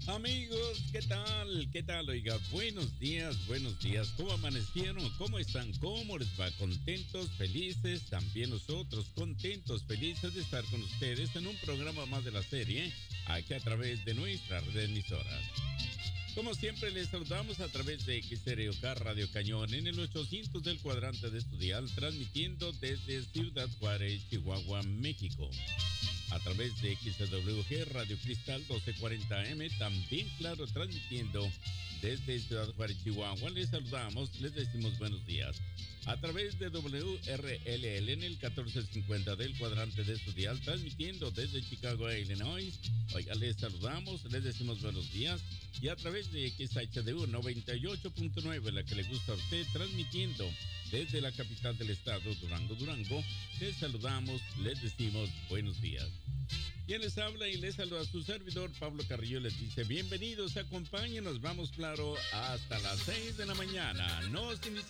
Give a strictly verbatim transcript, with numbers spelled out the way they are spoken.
Amigos, ¿qué tal? ¿Qué tal? Oiga, buenos días, buenos días. ¿Cómo amanecieron? ¿Cómo están? ¿Cómo les va? ¿Contentos? ¿Felices? También nosotros contentos, felices de estar con ustedes en un programa más de la serie, aquí a través de nuestra red de emisoras. Como siempre, les saludamos a través de X R O K Radio Cañón en el ochocientos del cuadrante de Estudial, transmitiendo desde Ciudad Juárez, Chihuahua, México. A través de X W G Radio Cristal doce cuarenta M, también claro, transmitiendo desde Ciudad Juárez, Chihuahua. Les saludamos, les decimos buenos días. A través de W R L L en el catorce cincuenta del cuadrante de Estudial, transmitiendo desde Chicago, Illinois. Oiga, les saludamos, les decimos buenos días. Y a través de X H D U noventa y ocho punto nueve, la que le gusta a usted, transmitiendo desde la capital del estado, Durango, Durango. Les saludamos, les decimos buenos días. Quien les habla y les saluda a su servidor, Pablo Carrillo, les dice bienvenidos, acompáñenos, vamos claro, hasta las seis de la mañana. Nos iniciamos.